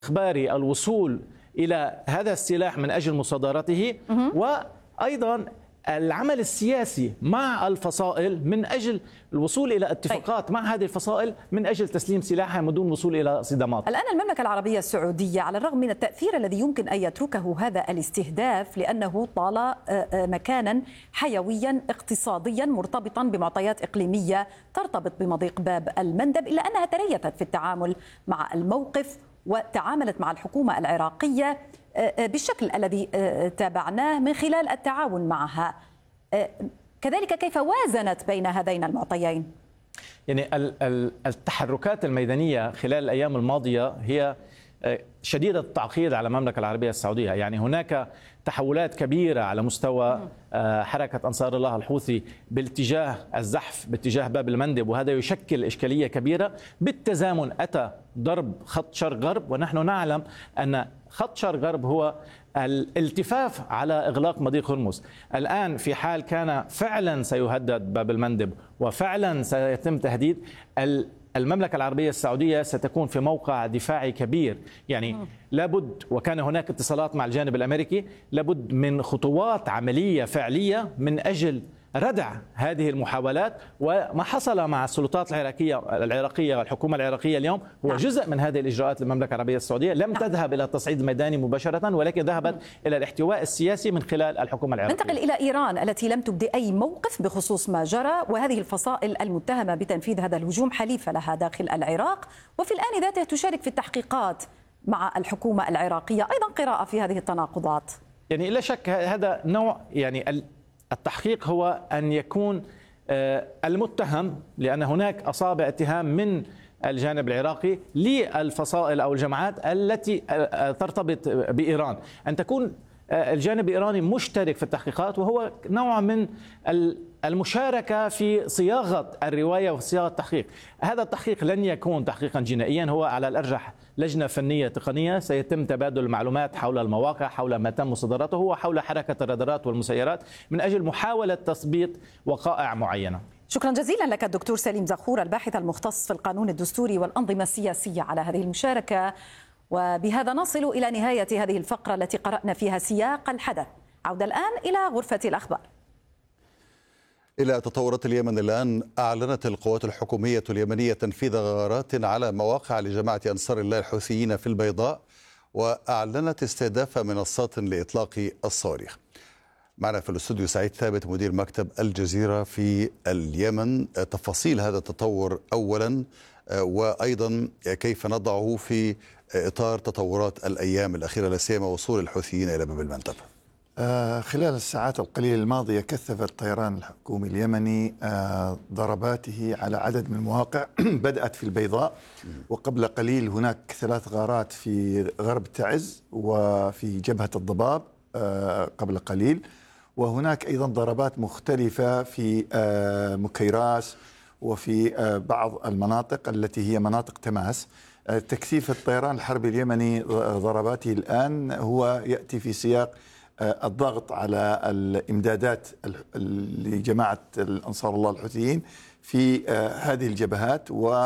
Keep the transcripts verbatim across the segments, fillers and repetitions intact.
إخباري الوصول إلى هذا السلاح من أجل مصادرته، وأيضا العمل السياسي مع الفصائل من أجل الوصول إلى اتفاقات طيب. مع هذه الفصائل من أجل تسليم سلاحها من دون وصول إلى صدامات. الآن المملكة العربية السعودية على الرغم من التأثير الذي يمكن أن يتركه هذا الاستهداف لأنه طال مكانا حيويا اقتصاديا مرتبطا بمعطيات إقليمية ترتبط بمضيق باب المندب، إلا أنها تريثت في التعامل مع الموقف وتعاملت مع الحكومة العراقية بالشكل الذي تابعناه من خلال التعاون معها. كذلك كيف وازنت بين هذين المعطيين؟ يعني التحركات الميدانية خلال الأيام الماضية هي شديدة التعقيد على المملكة العربية السعودية. يعني هناك تحولات كبيرة على مستوى حركة أنصار الله الحوثي باتجاه الزحف باتجاه باب المندب، وهذا يشكل إشكالية كبيرة. بالتزامن أتى ضرب خط شرق غرب، ونحن نعلم أن خط شرق غرب هو الالتفاف على إغلاق مضيق هرمز. الآن في حال كان فعلا سيهدد باب المندب وفعلا سيتم تهديد، المملكة العربية السعودية ستكون في موقع دفاعي كبير. يعني لابد، وكان هناك اتصالات مع الجانب الأمريكي، لابد من خطوات عملية فعلية من أجل ردع هذه المحاولات. وما حصل مع السلطات العراقية العراقية والحكومة العراقية اليوم هو نعم. جزء من هذه الإجراءات للمملكة العربية السعودية. لم نعم. تذهب إلى التصعيد الميداني مباشرة، ولكن ذهبت نعم. إلى الاحتواء السياسي من خلال الحكومة العراقية. ننتقل إلى إيران التي لم تبدي أي موقف بخصوص ما جرى، وهذه الفصائل المتهمة بتنفيذ هذا الهجوم حليفة لها داخل العراق، وفي الآن ذاته تشارك في التحقيقات مع الحكومة العراقية. أيضا قراءة في هذه التناقضات. يعني لا شك هذا نوع، يعني التحقيق هو أن يكون المتهم، لأن هناك أصابع اتهام من الجانب العراقي للفصائل أو الجماعات التي ترتبط بإيران، أن تكون الجانب الإيراني مشترك في التحقيقات، وهو نوع من المشاركة في صياغة الرواية وصياغة التحقيق. هذا التحقيق لن يكون تحقيقا جنائيا، هو على الأرجح لجنة فنية تقنية سيتم تبادل المعلومات حول المواقع، حول ما تم مصادرته وحول حركة الرادارات والمسيرات من أجل محاولة تثبيت وقائع معينة. شكرا جزيلا لك الدكتور سليم زغخور، الباحث المختص في القانون الدستوري والأنظمة السياسية، على هذه المشاركة. وبهذا نصل إلى نهاية هذه الفقرة التي قرأنا فيها سياق الحدث. عودة الآن إلى غرفة الأخبار. إلى تطورات اليمن الآن. أعلنت القوات الحكومية اليمنية تنفيذ غارات على مواقع لجماعة أنصار الله الحوثيين في البيضاء، وأعلنت استهداف منصات لإطلاق الصواريخ. معنا في الاستوديو سعيد ثابت مدير مكتب الجزيرة في اليمن. تفاصيل هذا التطور أولا، وأيضا كيف نضعه في إطار تطورات الأيام الأخيرة لا سيما وصول الحوثيين إلى باب المندب. آه خلال الساعات القليلة الماضية كثف الطيران الحكومي اليمني آه ضرباته على عدد من المواقع بدأت في البيضاء، وقبل قليل هناك ثلاث غارات في غرب تعز وفي جبهة الضباب آه قبل قليل، وهناك أيضا ضربات مختلفة في آه مكيراس وفي آه بعض المناطق التي هي مناطق تماس. آه تكثيف الطيران الحربي اليمني ضرباته الآن هو يأتي في سياق الضغط على الإمدادات لجماعة الأنصار الله الحوثيين في هذه الجبهات،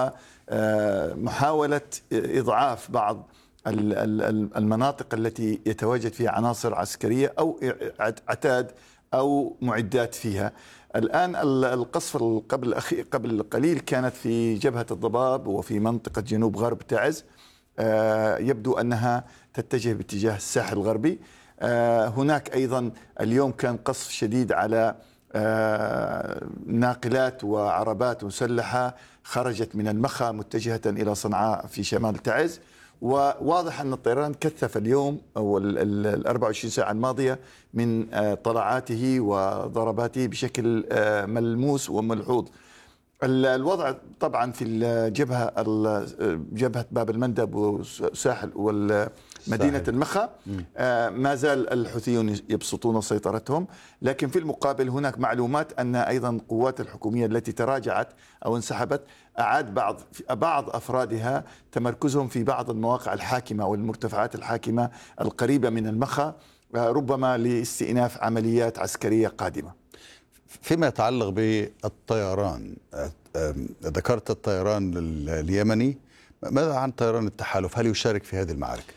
ومحاولة إضعاف بعض المناطق التي يتواجد فيها عناصر عسكرية أو عتاد أو معدات فيها. الآن القصف قبل قبل قليل كانت في جبهة الضباب وفي منطقة جنوب غرب تعز، يبدو أنها تتجه باتجاه الساحل الغربي. آه هناك أيضا اليوم كان قصف شديد على آه ناقلات وعربات مسلحة خرجت من المخا متجهة إلى صنعاء في شمال تعز، وواضح أن الطيران كثف اليوم أو ال أربع وعشرين ساعة الماضية من آه طلعاته وضرباته بشكل آه ملموس وملحوظ. الوضع طبعا في الجبهة جبهة باب المندب وساحل ومدينة المخا ما زال الحوثيون يبسطون سيطرتهم، لكن في المقابل هناك معلومات أن أيضا القوات الحكومية التي تراجعت أو انسحبت أعاد بعض بعض أفرادها تمركزهم في بعض المواقع الحاكمة والمرتفعات الحاكمة القريبة من المخا، ربما لاستئناف عمليات عسكرية قادمة. فيما يتعلق بالطيران، ذكرت الطيران اليمني ماذا عن طيران التحالف؟ هل يشارك في هذه المعارك؟